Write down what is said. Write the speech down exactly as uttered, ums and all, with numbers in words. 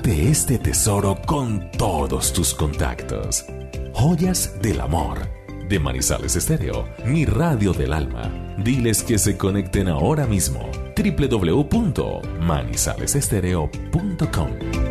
comparte este tesoro con todos tus contactos. Joyas del Amor, de Manizales Estéreo, mi radio del alma. Diles que se conecten ahora mismo. doble u doble u doble u punto manizales estéreo punto com